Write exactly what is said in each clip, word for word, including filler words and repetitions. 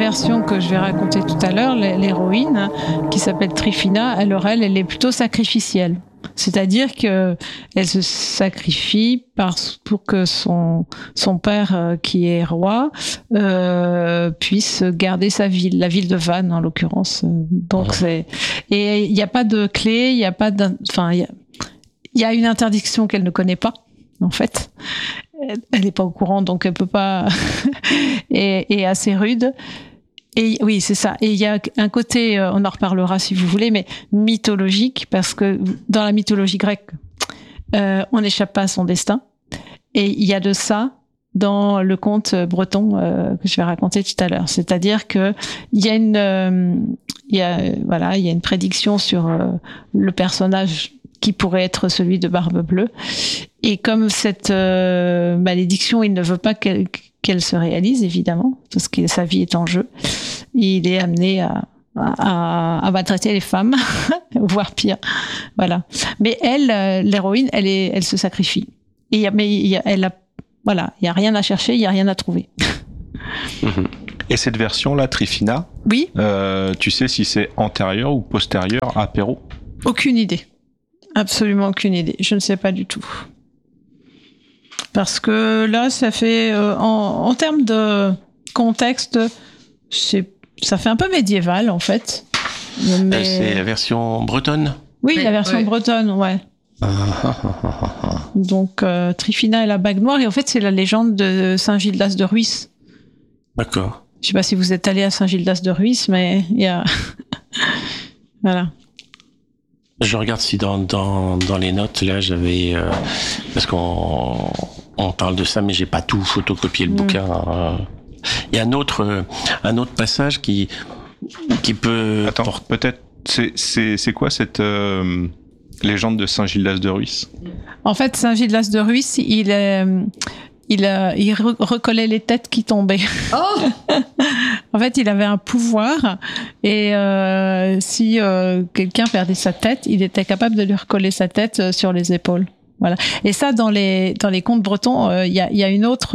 version que je vais raconter tout à l'heure, l'héroïne, qui s'appelle Tryphina, alors elle, elle est plutôt sacrificielle. C'est-à-dire qu'elle se sacrifie par, pour que son, son père, euh, qui est roi, euh, puisse garder sa ville, la ville de Vannes en l'occurrence. Donc ouais. c'est et il n'y a pas de clé, il n'y a pas enfin il y, y a une interdiction qu'elle ne connaît pas en fait. Elle n'est pas au courant, donc elle peut pas et, et assez rude. Et oui, c'est ça. Et il y a un côté, euh, on en reparlera si vous voulez, mais mythologique, parce que dans la mythologie grecque, euh, on n'échappe pas à son destin. Et il y a de ça dans le conte breton euh, que je vais raconter tout à l'heure. C'est-à-dire que il y a une, euh, il y a voilà, il y a une prédiction sur euh, le personnage qui pourrait être celui de Barbe Bleue. Et comme cette euh, malédiction, il ne veut pas qu'elle qu'elle se réalise, évidemment, parce que sa vie est en jeu. Il est amené à, à, à maltraiter les femmes, voire pire. Voilà. Mais elle, l'héroïne, elle, est, elle se sacrifie. Et y a, mais y a, elle a, voilà, il n'y a rien à chercher, il n'y a rien à trouver. Et cette version-là, Tryphina, oui. euh, tu sais si c'est antérieur ou postérieur à Perrault ? Aucune idée. Absolument aucune idée. Je ne sais pas du tout. Parce que là, ça fait, euh, en, en termes de contexte, c'est, ça fait un peu médiéval, en fait. Mais... Euh, c'est la version bretonne ? Oui, oui la version oui. bretonne, ouais. Donc, euh, Tryphina et la bague noire, et en fait, c'est la légende de Saint-Gildas de Rhuys. D'accord. Je ne sais pas si vous êtes allé à Saint-Gildas de Rhuys, mais il y a... voilà. Je regarde si dans, dans, dans les notes, là, j'avais... Euh, parce qu'on on parle de ça, mais j'ai pas tout photocopié le mmh. bouquin. Hein. Il y a un autre, un autre passage qui, qui peut... Attends, port- peut-être, c'est, c'est, c'est quoi cette euh, légende de Saint-Gildas de Rhuys ? En fait, Saint-Gildas de Rhuys, il est... Il, euh, il re- recollait les têtes qui tombaient. Oh en fait, il avait un pouvoir et euh, si euh, quelqu'un perdait sa tête, il était capable de lui recoller sa tête euh, sur les épaules. Voilà. Et ça, dans les dans les contes bretons, il euh, y a il y a une autre,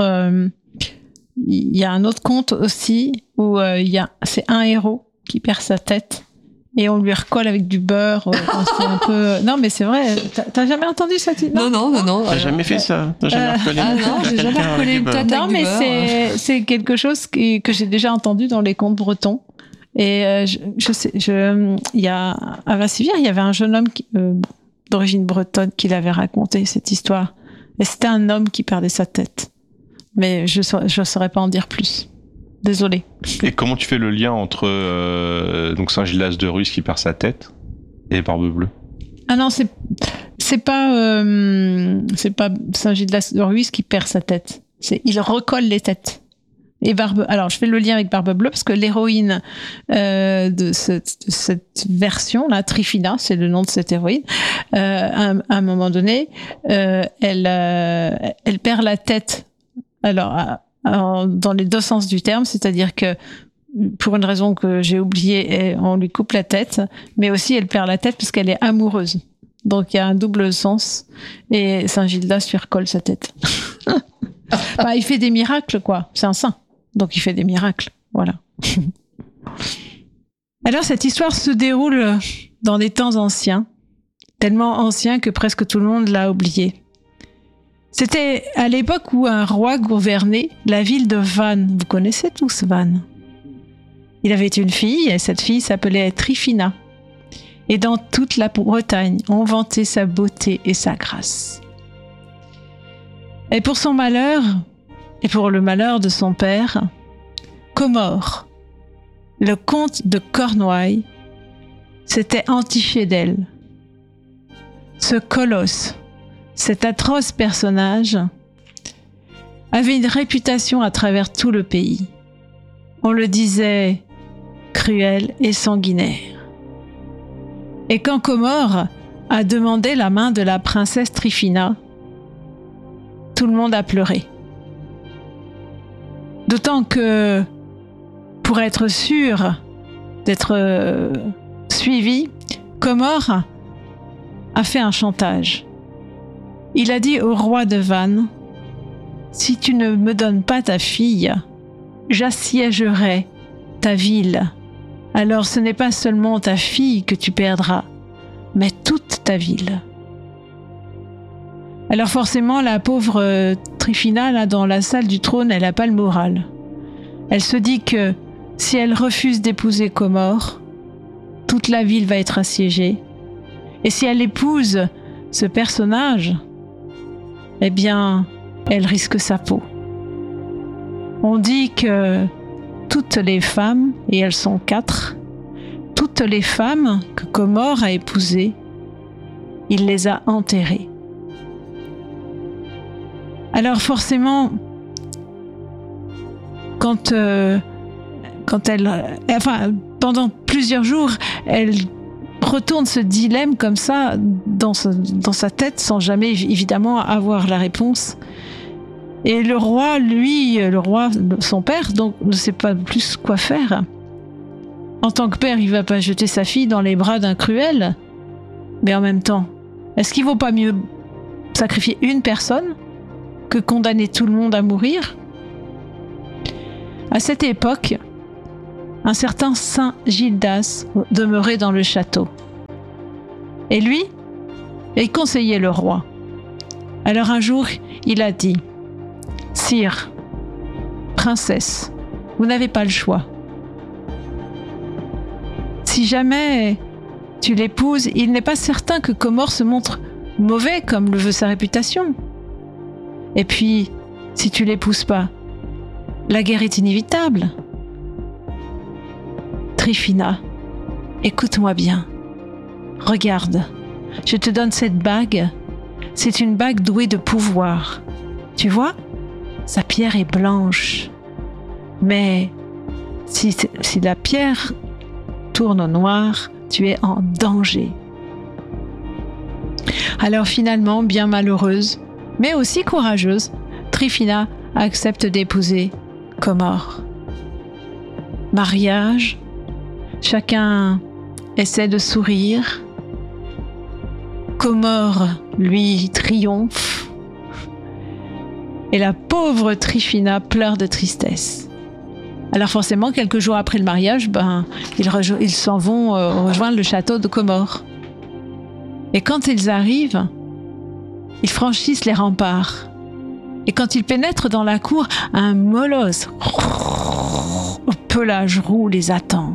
il euh, y a un autre conte aussi où il euh, y a c'est un héros qui perd sa tête. Et on lui recolle avec du beurre. Euh, c'est un peu... Non, mais c'est vrai. T'as, t'as jamais entendu cette idée ? Non, non, non, non. T'as jamais fait ça ? T'as jamais euh, recollé Ah non, j'ai jamais recollé une tête Non, avec mais du beurre. c'est, c'est quelque chose qui, que j'ai déjà entendu dans les contes bretons. Et euh, je, je sais, je, il y a, à Vassivire, il y avait un jeune homme qui, euh, d'origine bretonne qui l'avait raconté, cette histoire. Et c'était un homme qui perdait sa tête. Mais je ne saurais pas en dire plus. Désolée. Et comment tu fais le lien entre euh, donc Saint-Gildas de Rhuys qui perd sa tête et Barbe Bleue ? Ah non, c'est c'est pas euh, c'est pas Saint-Gildas de Rhuys qui perd sa tête. C'est il recolle les têtes. Et Barbe. Alors je fais le lien avec Barbe Bleue parce que l'héroïne euh, de, cette, de cette version là, Tryphina, c'est le nom de cette héroïne. Euh, à, un, à un moment donné, euh, elle euh, elle perd la tête. Alors à, dans les deux sens du terme, c'est-à-dire que pour une raison que j'ai oubliée, on lui coupe la tête, mais aussi elle perd la tête parce qu'elle est amoureuse. Donc il y a un double sens et Saint-Gildas lui recolle sa tête. Bah, il fait des miracles, quoi. C'est un saint, donc il fait des miracles. Voilà. Alors cette histoire se déroule dans des temps anciens, tellement anciens que presque tout le monde l'a oublié. C'était à l'époque où un roi gouvernait la ville de Vannes. Vous connaissez tous Vannes. Il avait une fille, et cette fille s'appelait Tryphina. Et dans toute la Bretagne, on vantait sa beauté et sa grâce. Et pour son malheur, et pour le malheur de son père, Comor, le comte de Cornouailles, s'était entiché d'elle. Ce colosse, cet atroce personnage, avait une réputation à travers tout le pays. On le disait cruel et sanguinaire. Et quand Comor a demandé la main de la princesse Tryphina, tout le monde a pleuré. D'autant que, pour être sûr d'être euh, suivi, Comor a fait un chantage. Il a dit au roi de Vannes, « Si tu ne me donnes pas ta fille, j'assiégerai ta ville, alors ce n'est pas seulement ta fille que tu perdras, mais toute ta ville. » Alors forcément, la pauvre Tryphina, là, dans la salle du trône, elle n'a pas le moral. Elle se dit que si elle refuse d'épouser Comore, toute la ville va être assiégée. Et si elle épouse ce personnage, eh bien, elle risque sa peau. On dit que toutes les femmes, et elles sont quatre, toutes les femmes que Comore a épousées, il les a enterrées. Alors forcément, quand, euh, quand elle, enfin, pendant plusieurs jours, elle retourne ce dilemme comme ça dans, ce, dans sa tête sans jamais évidemment avoir la réponse. Et le roi, lui, le roi, son père, donc ne sait pas plus quoi faire. En tant que père, il ne va pas jeter sa fille dans les bras d'un cruel. Mais en même temps, est-ce qu'il ne vaut pas mieux sacrifier une personne que condamner tout le monde à mourir? À cette époque, un certain saint Gildas demeurait dans le château. Et lui, il conseillait le roi. Alors un jour, il a dit: « Sire, princesse, vous n'avez pas le choix. Si jamais tu l'épouses, il n'est pas certain que Comore se montre mauvais comme le veut sa réputation. Et puis, si tu l'épouses pas, la guerre est inévitable. Tryphina, écoute-moi bien. Regarde, je te donne cette bague. C'est une bague douée de pouvoir. Tu vois, sa pierre est blanche. Mais si, si la pierre tourne au noir, tu es en danger. » Alors finalement, bien malheureuse, mais aussi courageuse, Tryphina accepte d'épouser Comore. Mariage, chacun essaie de sourire. Comore, lui, triomphe. Et la pauvre Tryphina pleure de tristesse. Alors forcément, quelques jours après le mariage, ben, ils, rejo- ils s'en vont euh, rejoindre le château de Comore. Et quand ils arrivent, ils franchissent les remparts. Et quand ils pénètrent dans la cour, un molosse au pelage roux les attend.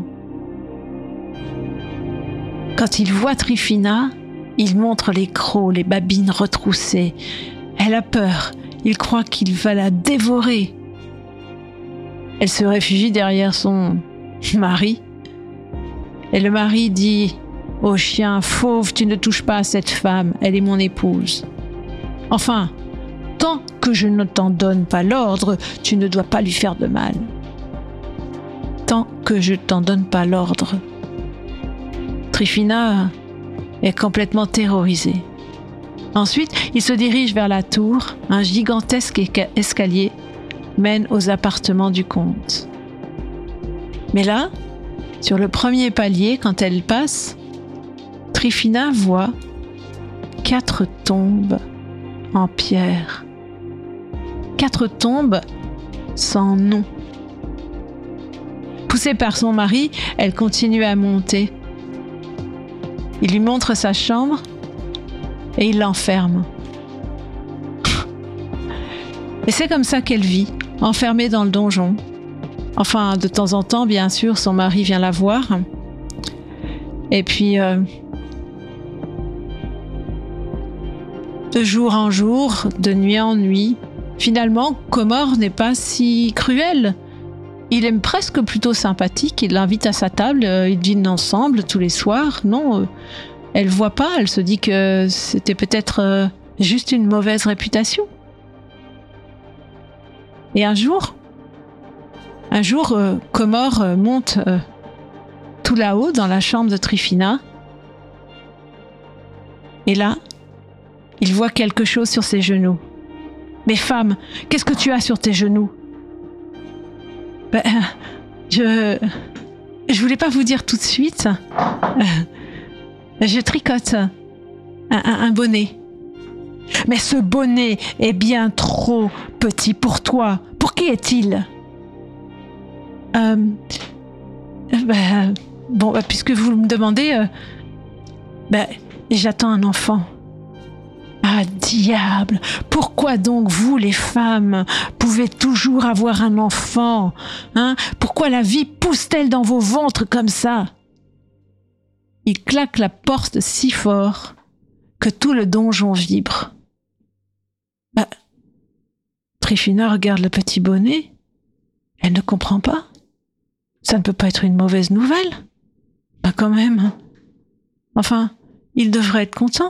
Quand il voit Tryphina, il montre les crocs, les babines retroussées. Elle a peur, il croit qu'il va la dévorer. Elle se réfugie derrière son mari. Et le mari dit: « Ô chien fauve, tu ne touches pas à cette femme, elle est mon épouse. Enfin, tant que je ne t'en donne pas l'ordre, tu ne dois pas lui faire de mal. Tant que je t'en donne pas l'ordre. » Tryphina est complètement terrorisée. Ensuite, il se dirige vers la tour. Un gigantesque escalier mène aux appartements du comte. Mais là, sur le premier palier, quand elle passe, Tryphina voit quatre tombes en pierre. Quatre tombes sans nom. Poussée par son mari, elle continue à monter. Il lui montre sa chambre et il l'enferme. Et c'est comme ça qu'elle vit, enfermée dans le donjon. Enfin, de temps en temps, bien sûr, son mari vient la voir. Et puis, euh, de jour en jour, de nuit en nuit, finalement, Comore n'est pas si cruel. Il est presque plutôt sympathique, il l'invite à sa table, ils dînent ensemble tous les soirs. Non, elle voit pas, elle se dit que c'était peut-être juste une mauvaise réputation. Et un jour, un jour, euh, Comore euh, monte euh, tout là-haut dans la chambre de Tryphina. Et là, il voit quelque chose sur ses genoux. « Mais femme, qu'est-ce que tu as sur tes genoux ?»« Ben, je... Je voulais pas vous dire tout de suite. Euh, je tricote un, un, un bonnet. » « Mais ce bonnet est bien trop petit pour toi. Pour qui est-il ?»« Euh, ben, bon, ben, puisque vous me demandez, euh, ben, j'attends un enfant. Ah, diable! Pourquoi donc vous, les femmes, pouvez toujours avoir un enfant, hein? Pourquoi la vie pousse-t-elle dans vos ventres comme ça? Il claque la porte si fort que tout le donjon vibre. Bah, Tryphina regarde le petit bonnet. Elle ne comprend pas. Ça ne peut pas être une mauvaise nouvelle. Bah, quand même. Enfin, il devrait être content.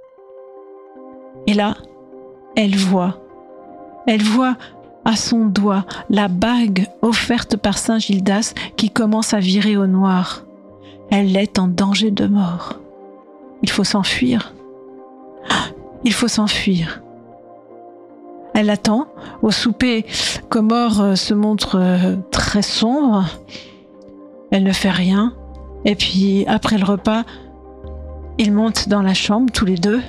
Et là, elle voit, elle voit à son doigt la bague offerte par Saint Gildas qui commence à virer au noir. Elle est en danger de mort. Il faut s'enfuir. Il faut s'enfuir. Elle attend. Au souper, Comore se montre très sombre. Elle ne fait rien. Et puis, après le repas, ils montent dans la chambre, tous les deux.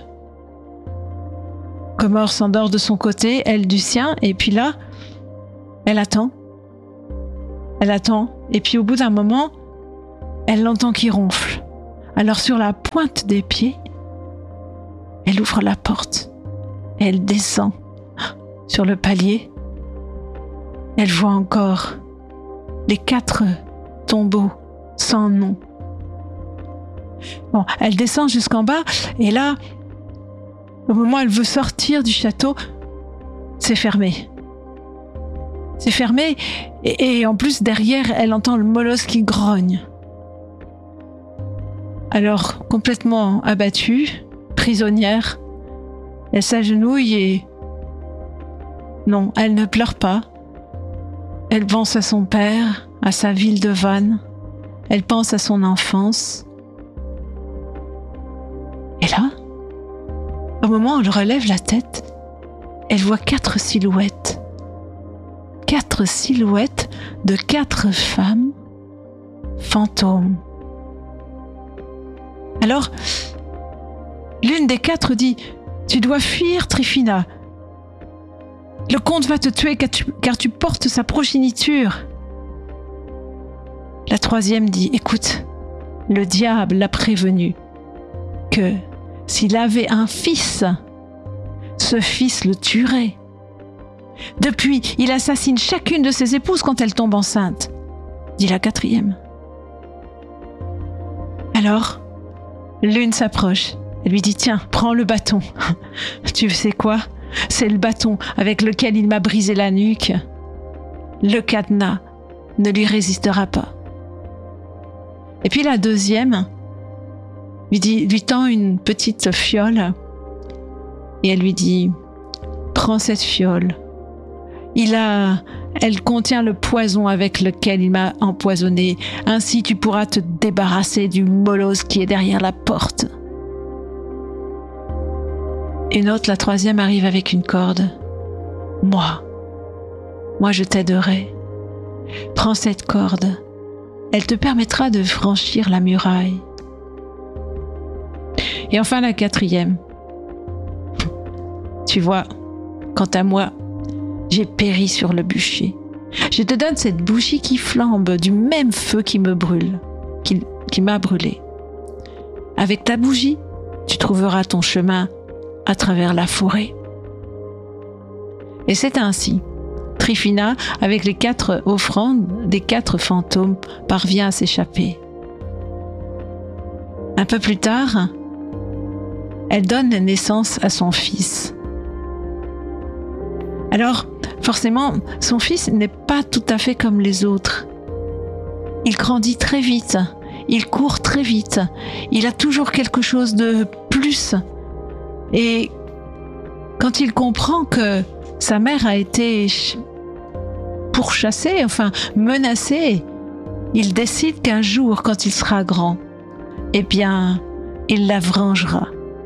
Comore s'endort de son côté, elle du sien, et puis là, elle attend. Elle attend, et puis au bout d'un moment, elle l'entend qui ronfle. Alors sur la pointe des pieds, elle ouvre la porte, et elle descend sur le palier. Elle voit encore les quatre tombeaux sans nom. Bon, elle descend jusqu'en bas, et là, au moment où elle veut sortir du château, c'est fermé. C'est fermé, et, et en plus, derrière, elle entend le molosse qui grogne. Alors, complètement abattue, prisonnière, elle s'agenouille et... Non, elle ne pleure pas. Elle pense à son père, à sa ville de Vannes. Elle pense à son enfance. Et là, au moment où elle relève la tête, elle voit quatre silhouettes. Quatre silhouettes de quatre femmes fantômes. Alors, l'une des quatre dit « Tu dois fuir, Tryphina. Le comte va te tuer car tu, car tu portes sa progéniture. » La troisième dit « Écoute, le diable l'a prévenu que s'il avait un fils, ce fils le tuerait. Depuis, il assassine chacune de ses épouses quand elles tombent enceintes, » dit la quatrième. Alors, l'une s'approche. Elle lui dit « Tiens, prends le bâton. Tu sais quoi? C'est le bâton avec lequel il m'a brisé la nuque. Le cadenas ne lui résistera pas. » Et puis la deuxième lui, dit, lui tend une petite fiole et elle lui dit « Prends cette fiole. Il a, elle contient le poison avec lequel il m'a empoisonné. Ainsi tu pourras te débarrasser du molosse qui est derrière la porte. » Une autre, la troisième, arrive avec une corde. « Moi, moi je t'aiderai. Prends cette corde. Elle te permettra de franchir la muraille. » Et enfin la quatrième. « Tu vois, quant à moi, j'ai péri sur le bûcher. Je te donne cette bougie qui flambe du même feu qui me brûle, qui, qui m'a brûlé. Avec ta bougie, tu trouveras ton chemin à travers la forêt. » Et c'est ainsi. Tryphina, avec les quatre offrandes des quatre fantômes, parvient à s'échapper. Un peu plus tard, elle donne naissance à son fils. Alors, forcément, son fils n'est pas tout à fait comme les autres. Il grandit très vite, il court très vite, il a toujours quelque chose de plus. Et quand il comprend que sa mère a été pourchassée, enfin menacée, il décide qu'un jour, quand il sera grand, eh bien, il la vengera.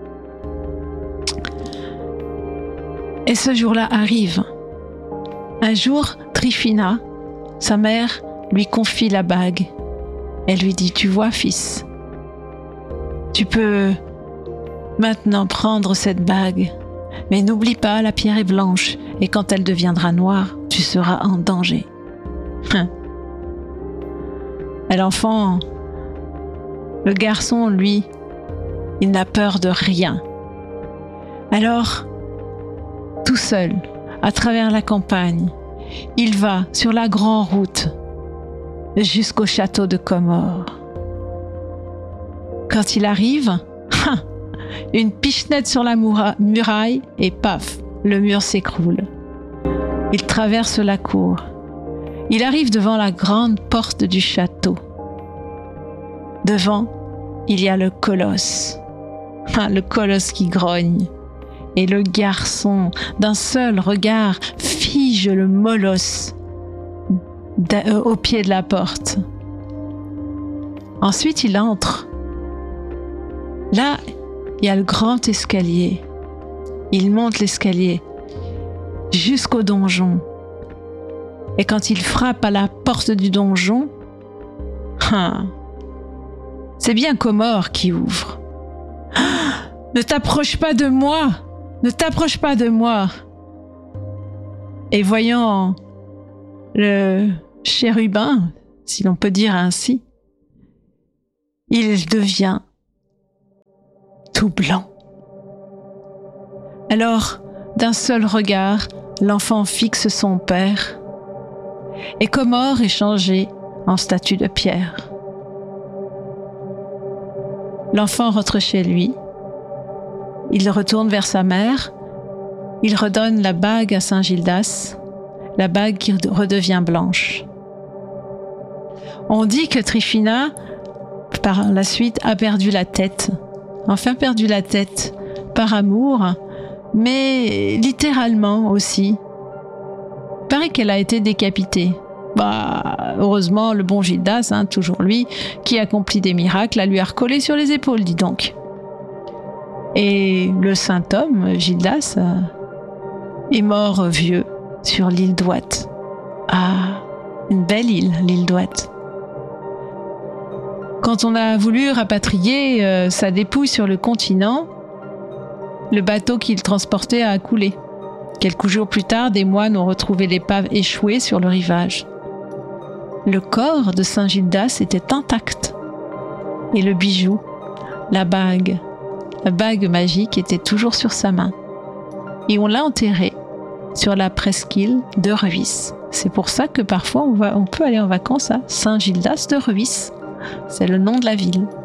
Et ce jour-là arrive. Un jour, Tryphina, sa mère, lui confie la bague. Elle lui dit « Tu vois, fils, tu peux maintenant prendre cette bague, mais n'oublie pas, la pierre est blanche, et quand elle deviendra noire, tu seras en danger. » Et l'enfant, le garçon, lui, il n'a peur de rien. Alors, tout seul, à travers la campagne, il va sur la grande route jusqu'au château de Comore. Quand il arrive, une pichenette sur la muraille et paf, le mur s'écroule. Il traverse la cour. Il arrive devant la grande porte du château. Devant, il y a le colosse. Le colosse qui grogne. Et le garçon, d'un seul regard, fige le molosse au pied de la porte. Ensuite, il entre. Là, il y a le grand escalier. Il monte l'escalier jusqu'au donjon. Et quand il frappe à la porte du donjon, hein, c'est bien Comore qui ouvre. Ah, ne t'approche pas de moi! Ne t'approche pas de moi! Et voyant le chérubin, si l'on peut dire ainsi, il devient tout blanc. Alors, d'un seul regard, l'enfant fixe son père, et Comore est changé en statue de pierre. L'enfant rentre chez lui, il retourne vers sa mère, il redonne la bague à Saint Gildas, la bague qui redevient blanche. On dit que Tryphina, par la suite, a perdu la tête, enfin perdu la tête, par amour, mais littéralement aussi. Il paraît qu'elle a été décapitée. Bah, heureusement, le bon Gildas, hein, toujours lui, qui accomplit des miracles, la lui a recollé sur les épaules, dis donc. Et le saint homme, Gildas, euh, est mort vieux sur l'île d'Ouate. Ah, une belle île, l'île d'Ouate. Quand on a voulu rapatrier euh, sa dépouille sur le continent, le bateau qu'il transportait a coulé. Quelques jours plus tard, des moines ont retrouvé l'épave échouée sur le rivage. Le corps de Saint Gildas était intact. Et le bijou, la bague, la bague magique était toujours sur sa main. Et on l'a enterré sur la presqu'île de Rhuys. C'est pour ça que parfois on, va, on peut aller en vacances à Saint Gildas de Rhuys. C'est le nom de la ville.